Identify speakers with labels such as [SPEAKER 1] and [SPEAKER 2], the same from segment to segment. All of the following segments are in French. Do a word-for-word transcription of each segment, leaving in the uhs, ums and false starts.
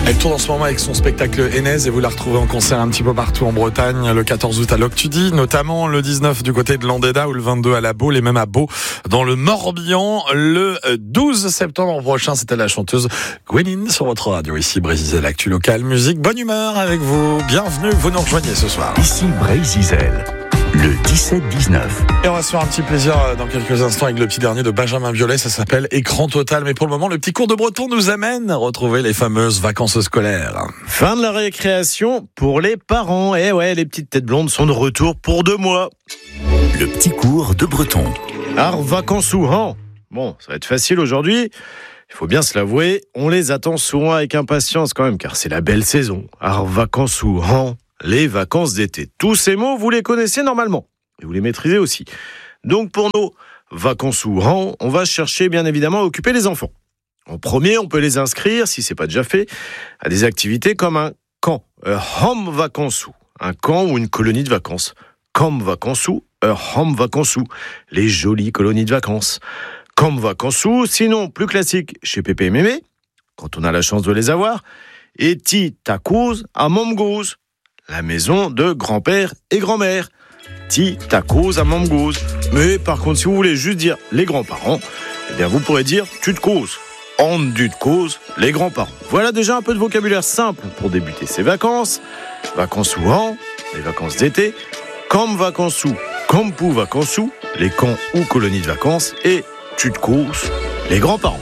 [SPEAKER 1] Elle tourne en ce moment avec son spectacle Aînez et vous la retrouvez en concert un petit peu partout en Bretagne, le quatorze août à Loctudy, notamment le dix-neuf du côté de Landéda ou le vingt-deux à la Baule et même à Beau dans le Morbihan. Le douze septembre prochain, c'était la chanteuse Gwenine sur votre radio. Ici Brésil, l'actu local, musique, bonne humeur avec vous. Bienvenue, vous nous rejoignez ce soir.
[SPEAKER 2] Ici Brésil, le dix-sept dix-neuf.
[SPEAKER 1] Et on va se faire un petit plaisir dans quelques instants avec le petit dernier de Benjamin Biolay, ça s'appelle Écran Total. Mais pour le moment, le petit cours de breton nous amène à retrouver les fameuses vacances scolaires.
[SPEAKER 3] Fin de la récréation pour les parents. Et ouais, les petites têtes blondes sont de retour pour deux mois.
[SPEAKER 2] Le petit cours de breton.
[SPEAKER 3] Ar vacances hein. Bon, ça va être facile aujourd'hui. Il faut bien se l'avouer, on les attend souvent avec impatience quand même, car c'est la belle saison. Ar vacances hein. Les vacances d'été. Tous ces mots, vous les connaissez normalement. Et vous les maîtrisez aussi. Donc pour nos vacances hein, on va chercher bien évidemment à occuper les enfants. En premier, on peut les inscrire, si c'est pas déjà fait, à des activités comme un camp. Un home vacances. Un camp ou une colonie de vacances. Camp vacances, un home vacances. Les jolies colonies de vacances. Camp vacances, sinon plus classique chez Pépé et Mémé, quand on a la chance de les avoir, et ti tacouz à Momgouz, la maison de grand-père et grand-mère. Ti tacouz à Momgouz. Mais par contre, si vous voulez juste dire les grands-parents, eh bien vous pourrez dire tu te causes. En du te cause, les grands-parents. Voilà déjà un peu de vocabulaire simple pour débuter ces vacances. Vacances ou en, les vacances d'été. Comme vacances ou, comme pou vacances ou, les camps ou colonies de vacances. Et tu te causes, les grands-parents.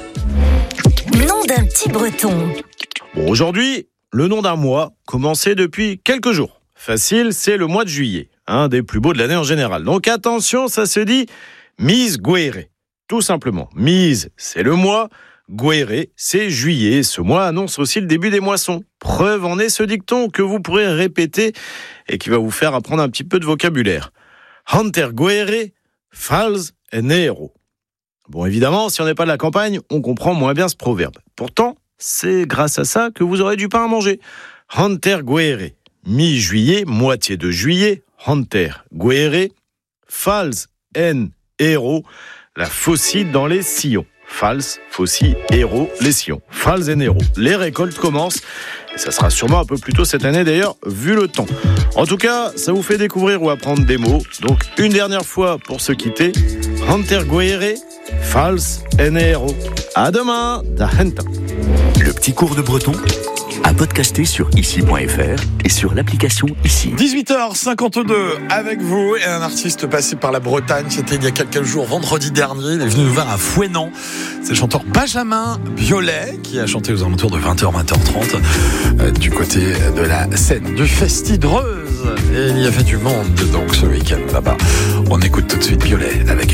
[SPEAKER 4] Nom d'un petit breton.
[SPEAKER 3] Bon, aujourd'hui, le nom d'un mois, commencé depuis quelques jours. Facile, c'est le mois de juillet, un des plus beaux de l'année en général. Donc attention, ça se dit Mise Guéré. Tout simplement, Mise, c'est le mois, Guéré, c'est juillet. Ce mois annonce aussi le début des moissons. Preuve en est ce dicton que vous pourrez répéter et qui va vous faire apprendre un petit peu de vocabulaire. Hunter Guéré, Fals Enero. Bon, évidemment, si on n'est pas de la campagne, on comprend moins bien ce proverbe. Pourtant, c'est grâce à ça que vous aurez du pain à manger. Hunter Guéré, mi-juillet, moitié de juillet, Hunter Guéré, Fals en héros, la faucille dans les sillons. Fals, faucille, héros, les sillons. Fals en héros. Les récoltes commencent. Et ça sera sûrement un peu plus tôt cette année d'ailleurs, vu le temps. En tout cas, ça vous fait découvrir ou apprendre des mots. Donc, une dernière fois pour se quitter. Hunter Guéré, Fals en héros. À demain, da henta.
[SPEAKER 2] Le petit cours de breton à podcaster sur ici point f r et sur l'application Ici.
[SPEAKER 1] dix-huit heures cinquante-deux avec vous et un artiste passé par la Bretagne. C'était il y a quelques jours, vendredi dernier. Il est venu nous voir à Fouesnant. C'est le chanteur Benjamin Biolay qui a chanté aux alentours de vingt heures, vingt heures trente euh, du côté de la scène du Festidreuse. Et il y avait du monde donc ce week-end là-bas. On écoute tout de suite Biolay avec